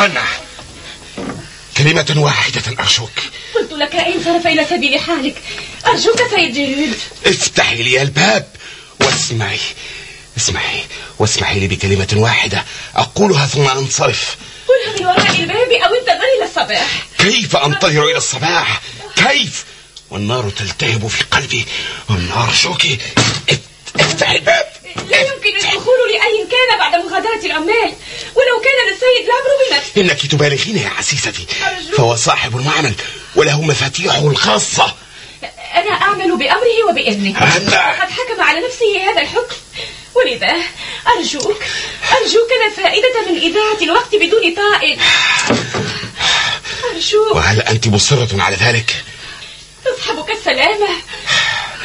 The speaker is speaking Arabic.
هنا كلمة واحدة أرجوك. قلت لك انصرف إلى سبيل حالك. أرجوك سيد جيرود. افتحي لي الباب واسمعي لي بكلمة واحدة أقولها ثم أنصرف. قلها من وراء الباب أو انتظر إلى الصباح. كيف أنتظر إلى الصباح؟ كيف والنار تلتهب في قلبي؟ أرجوك افتحي الباب. لا يمكن الدخول لأي كان بعد مغادرة العمال، ولو كان للسيد لامرو بنفسه. إنك تبالغين يا عزيزتي، فهو صاحب المعمل وله مفاتيحه الخاصة. أنا أعمل بأمره وبإذنه، وقد حكم على نفسه هذا الحكم، ولذا أرجوك لا فائدة من إذاعة الوقت بدون طائل. أرجوك. وهل أنت مصرة على ذلك؟ تصحبك السلامة.